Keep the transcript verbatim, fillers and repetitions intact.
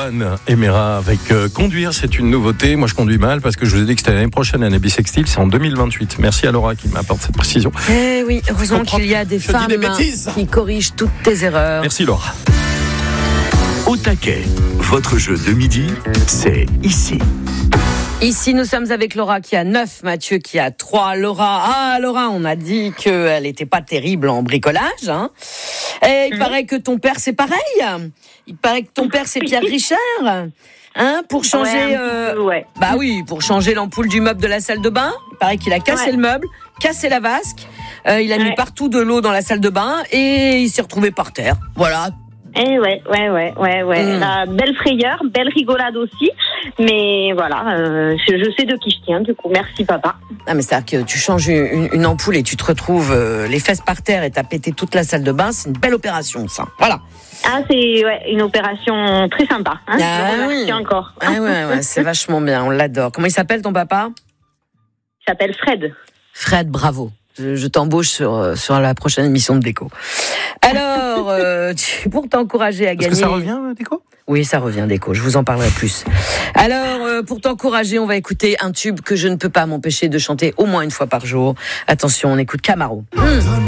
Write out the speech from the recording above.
Loane et Mera avec euh, conduire, c'est une nouveauté. Moi, je conduis mal parce que je vous ai dit que c'était l'année prochaine, l'année bissextile, c'est en deux mille vingt-huit. Merci à Laura qui m'apporte cette précision. Eh oui, heureusement qu'il y a des femmes des qui corrigent toutes tes erreurs. Merci Laura. Au taquet, votre jeu de midi, c'est ici. Ici, nous sommes avec Laura qui a neuf, Mathieu qui a trois. Laura, ah Laura, on a dit qu'elle n'était pas terrible en bricolage. Hein. Et il mmh. paraît que ton père, c'est pareil. Il paraît que ton père, c'est Pierre Richard. Hein, pour changer, ouais, euh, peu, ouais. bah oui, pour changer l'ampoule du meuble de la salle de bain. Il paraît qu'il a cassé ouais. le meuble, cassé la vasque. Euh, il a ouais. mis partout de l'eau dans la salle de bain et il s'est retrouvé par terre. Voilà. Eh ouais, ouais, ouais, ouais, ouais. Mmh. La belle frayeur, belle rigolade aussi. Mais voilà, euh, je, je sais de qui je tiens, du coup. Merci, papa. Ah, mais c'est-à-dire que tu changes une, une ampoule et tu te retrouves euh, les fesses par terre et t'as pété toute la salle de bain. C'est une belle opération, ça. Voilà. Ah, c'est ouais, une opération très sympa. Hein. Ah, je oui. encore. Ah, ouais, ouais, c'est vachement bien. On l'adore. Comment il s'appelle, ton papa? Il s'appelle Fred. Fred, bravo. Je, je t'embauche sur, sur la prochaine émission de Déco. Alors, euh, tu, pour t'encourager à gagner... Est-ce que ça revient, Déco ? Oui, ça revient, Déco. Je vous en parlerai plus. Alors, euh, pour t'encourager, on va écouter un tube que je ne peux pas m'empêcher de chanter au moins une fois par jour. Attention, on écoute Camaro. Mmh.